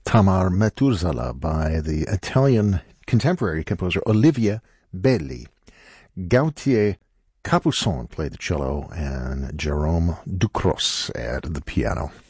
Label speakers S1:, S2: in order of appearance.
S1: Tamar Maturzala by the Italian contemporary composer Olivia Belli. Gautier Capuçon played the cello and Jerome Ducros at the piano.